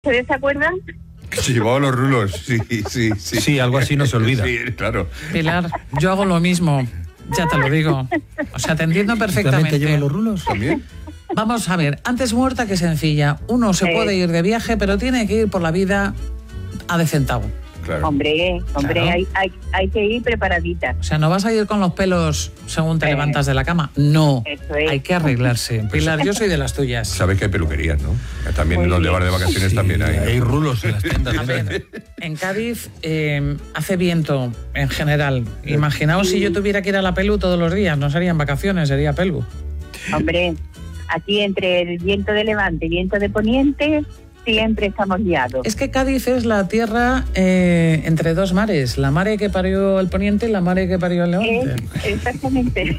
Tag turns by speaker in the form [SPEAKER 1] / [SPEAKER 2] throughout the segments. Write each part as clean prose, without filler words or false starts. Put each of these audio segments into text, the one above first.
[SPEAKER 1] ¿Ustedes se acuerdan?
[SPEAKER 2] Que se llevaba los rulos, sí.
[SPEAKER 3] Sí, algo así no se olvida.
[SPEAKER 2] Sí, claro.
[SPEAKER 4] Pilar, yo hago lo mismo, ya te lo digo. O sea, te entiendo perfectamente.
[SPEAKER 3] ¿También te llevan los rulos?
[SPEAKER 2] ¿También?
[SPEAKER 4] Vamos a ver, antes muerta que sencilla. Uno se puede ir de viaje, pero tiene que ir por la vida a de centavo.
[SPEAKER 2] Claro.
[SPEAKER 1] Hombre,
[SPEAKER 4] Claro.
[SPEAKER 1] hay que ir preparadita.
[SPEAKER 4] O sea, no vas a ir con los pelos según te levantas de la cama. No,
[SPEAKER 1] Eso es.
[SPEAKER 4] hay que arreglarse. Pilar, yo soy de las tuyas.
[SPEAKER 2] Sabes que hay peluquerías, ¿no? También
[SPEAKER 1] Muy
[SPEAKER 2] donde
[SPEAKER 1] bien.
[SPEAKER 2] vas de vacaciones también hay.
[SPEAKER 3] Hay rulos en las tiendas.
[SPEAKER 4] A ver, en Cádiz hace viento en general. Imaginaos si yo tuviera que ir a la pelu todos los días, no serían vacaciones, sería pelu.
[SPEAKER 1] Hombre, aquí entre el viento de levante y viento de poniente, siempre estamos liados.
[SPEAKER 4] Es que Cádiz es la tierra entre dos mares, la mare que parió el poniente y la mare que parió el levante.
[SPEAKER 1] Exactamente.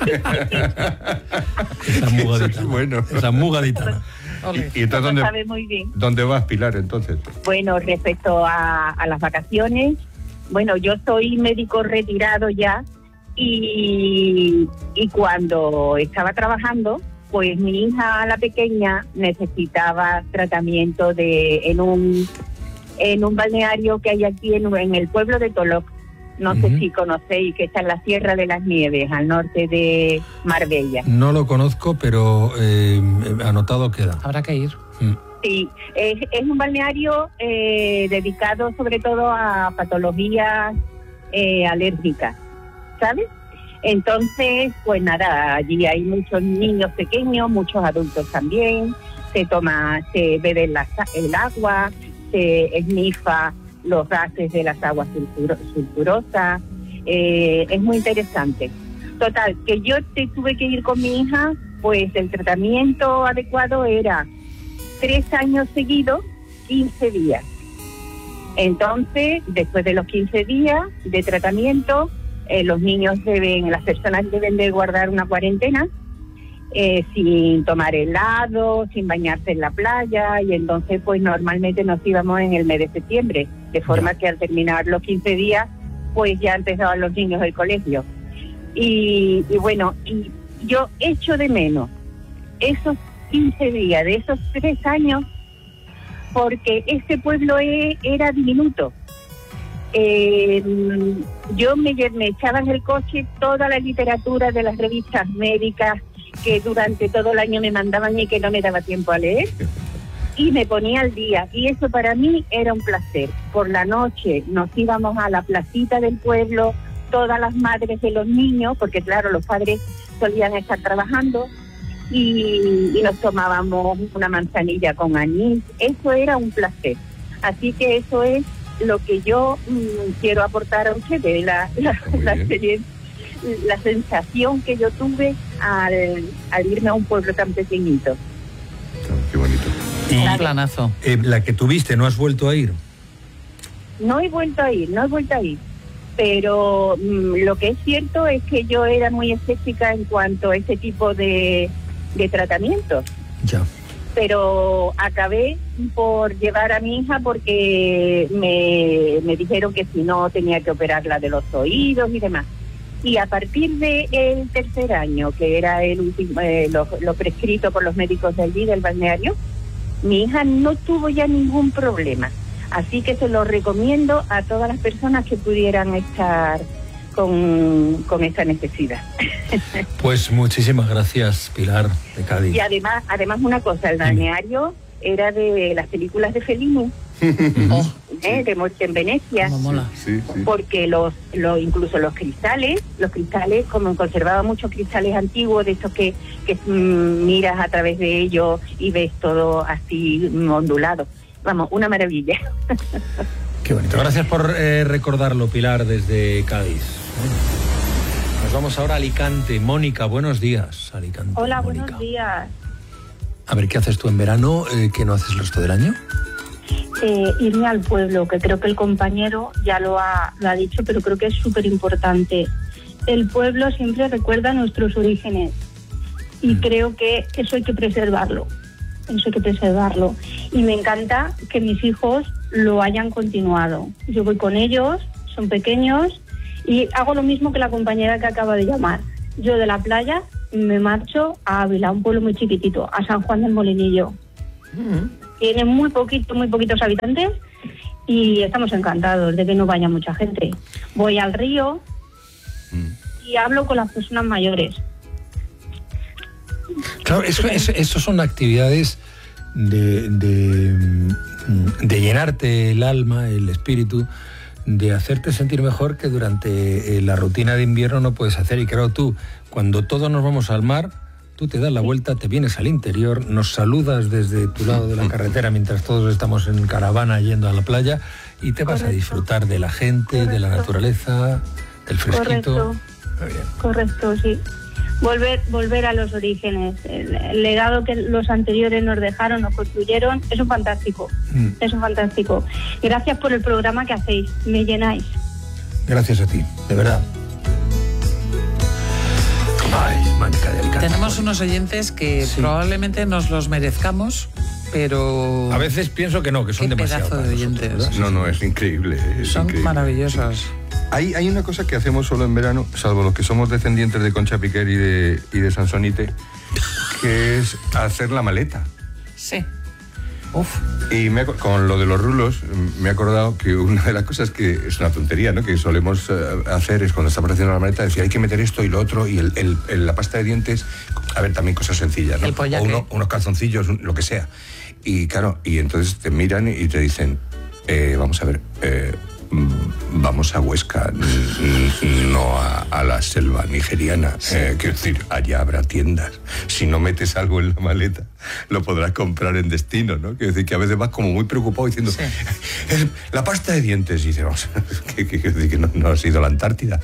[SPEAKER 3] Esa muga gaditana.
[SPEAKER 2] Bueno.
[SPEAKER 3] Esa muga gaditana.
[SPEAKER 4] Ole.
[SPEAKER 2] ¿Y entonces
[SPEAKER 1] Lo sabe muy bien.
[SPEAKER 2] dónde vas, Pilar, entonces?
[SPEAKER 1] Bueno, respecto a las vacaciones, bueno, yo soy médico retirado ya y cuando estaba trabajando, pues mi hija, la pequeña, necesitaba tratamiento en un balneario que hay aquí en el pueblo de Toloc. No sé si conocéis, que está en la Sierra de las Nieves, al norte de Marbella.
[SPEAKER 3] No lo conozco, pero anotado queda.
[SPEAKER 4] Habrá que ir.
[SPEAKER 1] Sí, es un balneario dedicado sobre todo a patologías alérgicas, ¿sabes? Entonces, pues nada, allí hay muchos niños pequeños, muchos adultos también, se bebe el agua, se esnifa los gases de las aguas sulfurosas, es muy interesante. Total, que yo tuve que ir con mi hija, pues el tratamiento adecuado era 3 años seguidos, 15 días. Entonces, después de los 15 días de tratamiento, las personas deben de guardar una cuarentena sin tomar helado, sin bañarse en la playa, y entonces pues normalmente nos íbamos en el mes de septiembre, de forma que al terminar los 15 días pues ya empezaban los niños el colegio. Y bueno, y yo echo de menos esos 15 días de esos 3 años, porque ese pueblo era diminuto. Yo me echaba en el coche toda la literatura de las revistas médicas que durante todo el año me mandaban y que no me daba tiempo a leer, y me ponía al día, y eso para mí era un placer. Por la noche nos íbamos a la placita del pueblo, todas las madres de los niños, porque claro, los padres solían estar trabajando, y nos tomábamos una manzanilla con anís. Eso era un placer. Así que eso es lo que yo quiero aportar a ustedes, la experiencia, la sensación que yo tuve al irme a un pueblo tan pequeñito.
[SPEAKER 2] Qué bonito.
[SPEAKER 3] Y
[SPEAKER 4] Un planazo.
[SPEAKER 3] la que tuviste, ¿no has vuelto a ir?
[SPEAKER 1] No he vuelto a ir, pero lo que es cierto es que yo era muy escéptica en cuanto a ese tipo de tratamientos.
[SPEAKER 3] Ya.
[SPEAKER 1] Pero acabé por llevar a mi hija porque me dijeron que si no tenía que operarla de los oídos y demás. Y a partir del 3er año, que era el último, lo prescrito por los médicos de allí, del balneario, mi hija no tuvo ya ningún problema. Así que se lo recomiendo a todas las personas que pudieran estar con esta necesidad.
[SPEAKER 3] Pues muchísimas gracias, Pilar, de Cádiz.
[SPEAKER 1] Y además una cosa, el balneario era de las películas de Fellini, de Muerte en Venecia.
[SPEAKER 4] Cómo mola.
[SPEAKER 2] Sí.
[SPEAKER 1] Porque incluso los cristales, como conservaba muchos cristales antiguos, de esos que miras a través de ellos y ves todo así ondulado. Vamos, una maravilla.
[SPEAKER 3] Qué bonito. Gracias por recordarlo, Pilar, desde Cádiz. Nos vamos ahora a Alicante. Mónica, buenos días. Alicante.
[SPEAKER 5] Hola,
[SPEAKER 3] Mónica.
[SPEAKER 5] buenos días.
[SPEAKER 3] A ver, ¿qué haces tú en verano que no haces el resto del año?
[SPEAKER 5] Irme al pueblo, que creo que el compañero ya lo ha dicho, pero creo que es súper importante. El pueblo siempre recuerda nuestros orígenes y creo que eso hay que preservarlo. Y me encanta que mis hijos lo hayan continuado. Yo voy con ellos, son pequeños, y hago lo mismo que la compañera que acaba de llamar. Yo de la playa me marcho a Ávila, un pueblo muy chiquitito, a San Juan del Molinillo. Tiene muy poquitos habitantes y estamos encantados de que no vaya mucha gente. Voy al río y hablo con las personas mayores.
[SPEAKER 3] Claro, eso son actividades de llenarte el alma, el espíritu, de hacerte sentir mejor, que durante la rutina de invierno no puedes hacer. Y claro, tú, cuando todos nos vamos al mar, tú te das la vuelta, te vienes al interior, nos saludas desde tu lado de la carretera mientras todos estamos en caravana yendo a la playa, y te vas a disfrutar de la gente, de la naturaleza, del fresquito.
[SPEAKER 5] Correcto, sí. Volver a los orígenes. El legado que los anteriores nos dejaron, nos construyeron, es un fantástico. Es un fantástico. Gracias por el programa que hacéis, me llenáis.
[SPEAKER 3] Gracias a ti, de verdad. Ay, Mónica de Alicante.
[SPEAKER 4] Tenemos unos oyentes que probablemente nos los merezcamos, pero...
[SPEAKER 3] A veces pienso que no, que son demasiado.
[SPEAKER 4] Pedazo de oyentes.
[SPEAKER 2] No, es increíble.
[SPEAKER 4] Son
[SPEAKER 2] increíble.
[SPEAKER 4] maravillosos.
[SPEAKER 2] Hay una cosa que hacemos solo en verano, salvo los que somos descendientes de Concha Piquer y de Sansonite, que es hacer la maleta.
[SPEAKER 4] Sí.
[SPEAKER 2] Y con lo de los rulos, me he acordado que una de las cosas que es una tontería, ¿no?, que solemos hacer es cuando estamos haciendo la maleta, decir, hay que meter esto y lo otro, y la pasta de dientes, a ver, también cosas sencillas, ¿no? O unos calzoncillos, lo que sea. Y claro, y entonces te miran y te dicen, vamos a ver, vamos a Huesca, no a la selva nigeriana. Quiero decir, allá habrá tiendas. Si no metes algo en la maleta, lo podrás comprar en destino, ¿no? Quiero decir que a veces vas como muy preocupado diciendo, es la pasta de dientes. Y dices, vamos, que no has ido a la Antártida.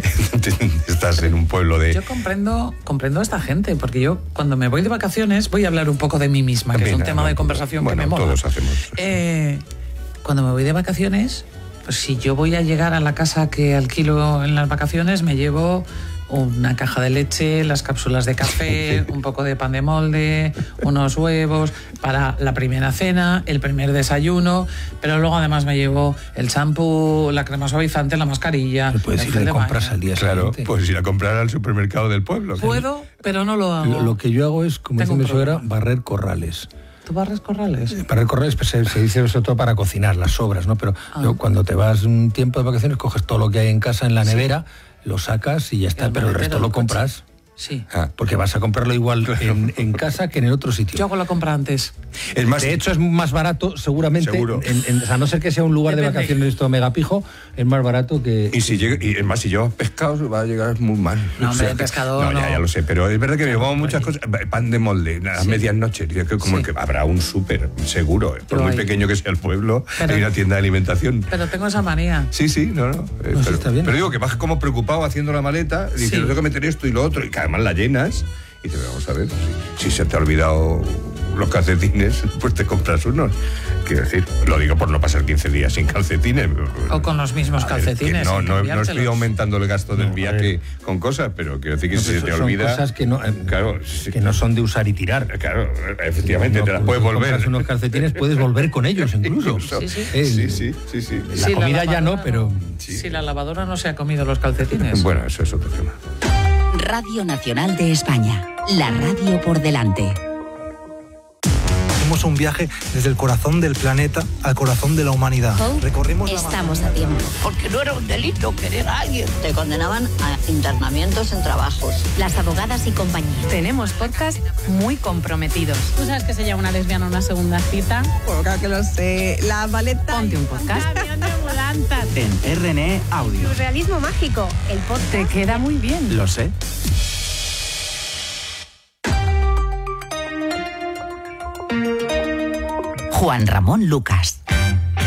[SPEAKER 2] Estás en un pueblo de...
[SPEAKER 4] Yo comprendo a esta gente, porque yo cuando me voy de vacaciones voy a hablar un poco de mí misma, que es un tema de conversación que me mola.
[SPEAKER 2] Todos hacemos.
[SPEAKER 4] Cuando me voy de vacaciones... Pues si yo voy a llegar a la casa que alquilo en las vacaciones, me llevo una caja de leche, las cápsulas de café, un poco de pan de molde, unos huevos para la primera cena, el primer desayuno, pero luego además me llevo el champú, la crema suavizante, la mascarilla.
[SPEAKER 3] Puedes ir de compras al día siguiente.
[SPEAKER 2] Claro, puedes ir a comprar al supermercado del pueblo.
[SPEAKER 4] Puedo, pero no lo hago.
[SPEAKER 3] Lo que yo hago es, como dice mi suegra, barrer corrales.
[SPEAKER 4] ¿Tú barres corrales?
[SPEAKER 3] Barrer corrales pues, se dice sobre todo para cocinar, las sobras, ¿no? Pero cuando te vas un tiempo de vacaciones, coges todo lo que hay en casa, en la nevera, lo sacas y ya está, pero el resto lo compras.
[SPEAKER 4] Sí.
[SPEAKER 3] Porque vas a comprarlo igual en casa que en el otro sitio.
[SPEAKER 4] Yo hago la compra antes.
[SPEAKER 2] Es más,
[SPEAKER 3] de hecho, es más barato, seguramente.
[SPEAKER 2] Seguro.
[SPEAKER 3] A no ser que sea un lugar de vacaciones esto megapijo, es más barato que...
[SPEAKER 2] Y si llevas pescados, va a llegar muy mal.
[SPEAKER 4] No, hombre, pescado no.
[SPEAKER 2] Ya lo sé, pero es verdad que llevamos muchas cosas. Pan de molde, a las medias noches. Como que habrá un súper, seguro. Por muy pequeño que sea el pueblo, hay una tienda de alimentación.
[SPEAKER 4] Pero tengo esa manía.
[SPEAKER 2] Sí, no.
[SPEAKER 3] Está bien.
[SPEAKER 2] Pero digo que vas como preocupado haciendo la maleta, dices, tengo que meter esto y lo otro, y que además la llenas, y te vamos a ver, si se te ha olvidado los calcetines, pues te compras unos. Quiero decir, lo digo por no pasar 15 días sin calcetines.
[SPEAKER 4] O con los mismos calcetines.
[SPEAKER 2] No estoy aumentando el gasto del viaje con cosas, pero quiero decir que si se te olvida...
[SPEAKER 3] Son cosas que no son de usar y tirar.
[SPEAKER 2] Claro, efectivamente, te las puedes volver.
[SPEAKER 3] Si compras unos calcetines, puedes volver con ellos incluso.
[SPEAKER 2] Sí.
[SPEAKER 3] La comida ya no, pero...
[SPEAKER 4] Si la lavadora no se ha comido los calcetines.
[SPEAKER 2] Bueno, eso es otro tema.
[SPEAKER 6] Radio Nacional de España, la radio por delante.
[SPEAKER 7] Hicimos un viaje desde el corazón del planeta al corazón de la humanidad. Recorrimos
[SPEAKER 6] Estamos a tiempo.
[SPEAKER 8] Porque no era un delito querer a alguien.
[SPEAKER 6] Te condenaban a internamientos en trabajos. Las abogadas y compañía.
[SPEAKER 9] Tenemos podcast muy comprometidos. ¿Tú sabes que se llama una lesbiana una segunda cita?
[SPEAKER 8] Pues claro que lo sé. La maleta.
[SPEAKER 9] Ponte un podcast.
[SPEAKER 10] En RNE Audio.
[SPEAKER 9] Surrealismo mágico. El podcast te queda muy bien.
[SPEAKER 10] Lo sé.
[SPEAKER 6] Juan Ramón Lucas.